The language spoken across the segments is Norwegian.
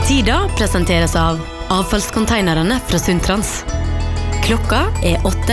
Sida presenteres av avfallskonteinerne fra Sundtrans. Klokka 8.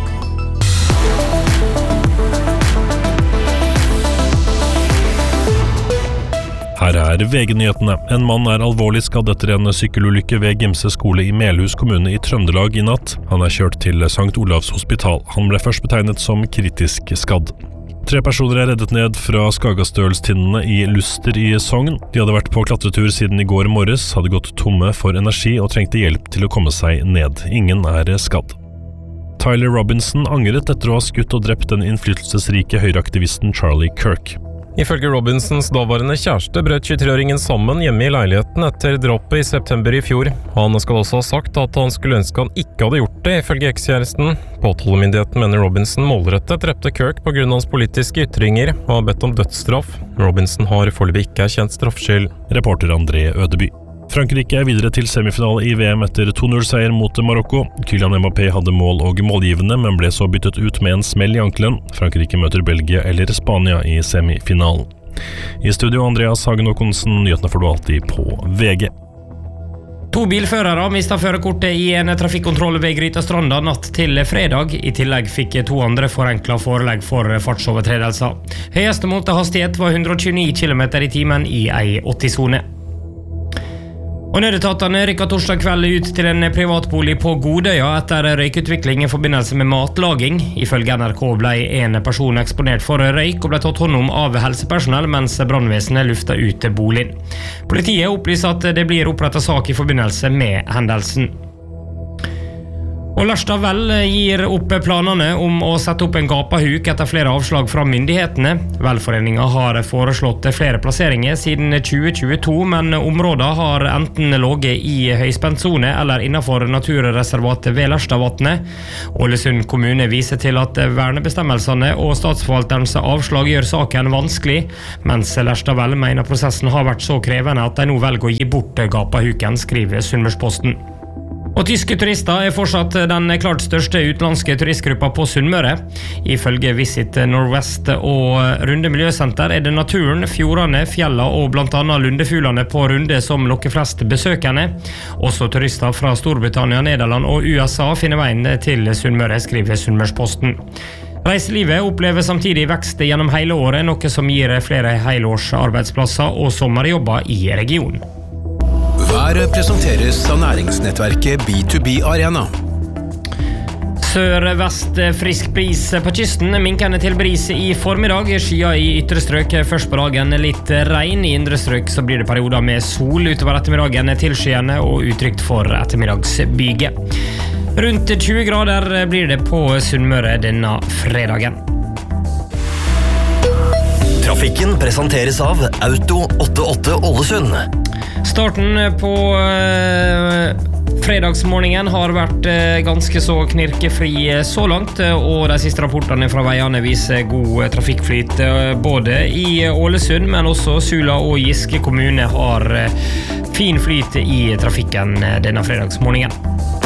Her VG-nyhetene. En mann alvorlig skadd etter en sykkelulykke ved Gimse skole i Melhus kommune i Trøndelag i natt. Han kjørt til Sankt Olavs hospital. Han ble først betegnet som kritisk skadd. 3 personer reddet ned fra Skagastølstinnene i Luster i Sogn. De hadde vært på klatretur siden i går morges, hadde gått tomme for energi og trengte hjelp til å komme seg ned. Ingen skadd. Tyler Robinson angret etter å ha skutt og drept den innflytelsesrike høyreaktivisten Charlie Kirk. Ifølge Robinsons daværende kjæreste brøt 23-åringen sammen hjemme i leiligheten etter drapet i september i fjor. Han skal også ha sagt at han skulle ønske han ikke hadde gjort det, ifølge ekskjæresten. Påtalemyndigheten mener Robinson målrettet drepte Kirk på grunn av hans politiske ytringer og har bedt om dødsstraff. Robinson har foreløpig ikke erkjent straffskyld. Reporter André Ødeby. Frankrike videre til semifinale i VM etter 2-0-seier mot Marokko. Kylian Mbappé hadde mål og målgivende, men ble så byttet ut med en smell i ankelen. Frankrike møter Belgia eller Spania i semifinalen. I studio Andreas Hagen Håkonsen, nyhetene får du alltid på VG. 2 bilførere mistet førerkortet i en trafikkontroll ved Grytastranda natt til fredag. I tillegg fikk 2 andre forenklet forelegg for fartsovertredelser. Høyeste målte hastighet var 129 km i timen i ei 80-sone. Og nødetatene rykket torsdag kveld ut til en privatbolig på Godøya etter røykutvikling i forbindelse med matlaging. Ifølge NRK ble en person eksponert for røyk og ble tatt hånd om av helsepersonell mens brannvesenet luftet ut boligen. Politiet opplyser at det blir opprettet sak i forbindelse med hendelsen. Og Lørstad-Vel gir opp planene om å sette opp en gapahuk etter flere avslag fra myndighetene. Velforeningen har foreslått flere plasseringer siden 2022, men området har enten ligget i høyspentsone eller innenfor naturreservatet ved Lørstadvatnet. Ålesund kommune viser til at vernebestemmelsene og statsforvalterens avslag gjør saken vanskelig, mens Lørstad-Vel mener prosessen har vært så krevende at de nå velger å gi bort gapahuken, skriver Sunnmørsposten. Og tyske turister fortsatt den klart største utenlandske turistgruppa på Sunnmøre. Ifølge Visit Northwest og Runde Miljøsenter det naturen, fjordene, fjella og blant annet lundefuglene på Runde som lokker flest besøkende. Også turister fra Storbritannia, Nederland og USA finner veien til Sunnmøre, skriver Sunnmørsposten. Reiselivet opplever samtidig vekst gjennom hele året, noe som gir flere helårs arbeidsplasser og sommerjobber i regionen. Været presenteres av næringsnettverket B2B Arena. Sør-vest frisk bris på kysten, minkende til bris i formiddag, skyer i ytre strøk først på dagen, litt regn i indre strøk, så blir det perioder med sol utover ettermiddagen, tilskyende og utrygt for ettermiddagsbyge. Rundt 20 grader blir det på Sunnmøre denne fredagen. Trafikken presenteres av Auto 88 Ålesund. Starten på fredagsmorgenen har vært ganske så knirkefri så langt, og de siste rapportene fra veiene viser god trafikkflyt både i Ålesund, men også Sula og Giske kommune har fin flyt i trafikken denne fredagsmorgenen.